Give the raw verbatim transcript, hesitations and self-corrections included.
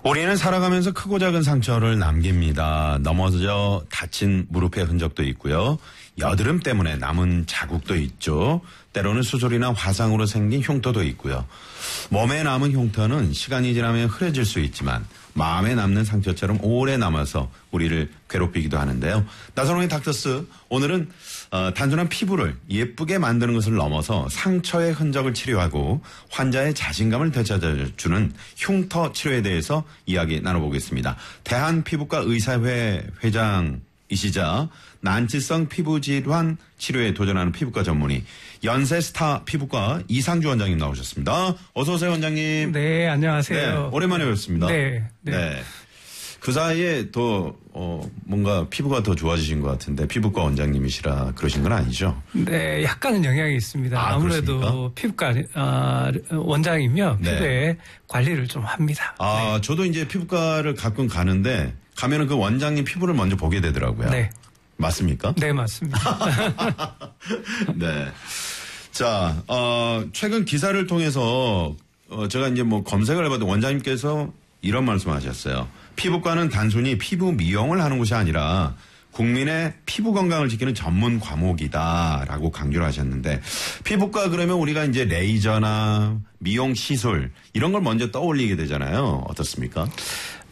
우리는 살아가면서 크고 작은 상처를 남깁니다. 넘어져 다친 무릎의 흔적도 있고요. 여드름 때문에 남은 자국도 있죠. 때로는 수술이나 화상으로 생긴 흉터도 있고요. 몸에 남은 흉터는 시간이 지나면 흐려질 수 있지만 마음에 남는 상처처럼 오래 남아서 우리를 괴롭히기도 하는데요. 나선홍의 닥터스, 오늘은 어, 단순한 피부를 예쁘게 만드는 것을 넘어서 상처의 흔적을 치료하고 환자의 자신감을 되찾아주는 흉터 치료에 대해서 이야기 나눠보겠습니다. 대한피부과 의사회 회장이시자 난치성 피부질환 치료에 도전하는 피부과 전문의 연세스타 피부과 이상주 원장님 나오셨습니다. 어서 오세요, 원장님. 네, 안녕하세요. 네, 오랜만에 뵙습니다. 네, 네. 네. 그 사이에 또 어, 뭔가 피부가 더 좋아지신 것 같은데 피부과 원장님이시라 그러신 건 아니죠? 네, 약간은 영향이 있습니다. 아, 아무래도 그렇습니까? 피부과 어, 원장이면 네. 피부에 관리를 좀 합니다. 아, 네. 저도 이제 피부과를 가끔 가는데 가면은 그 원장님 피부를 먼저 보게 되더라고요. 네. 맞습니까? 네, 맞습니다. 네. 자, 어, 최근 기사를 통해서 어, 제가 이제 뭐 검색을 해봤더니 원장님께서 이런 말씀하셨어요. 피부과는 단순히 피부 미용을 하는 곳이 아니라 국민의 피부 건강을 지키는 전문 과목이다라고 강조를 하셨는데 피부과 그러면 우리가 이제 레이저나 미용 시술 이런 걸 먼저 떠올리게 되잖아요. 어떻습니까?